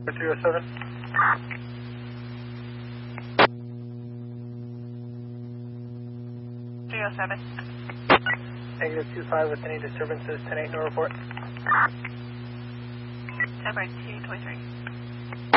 307. Negative 25 with any disturbances, 10-8, no report. 10 by 223.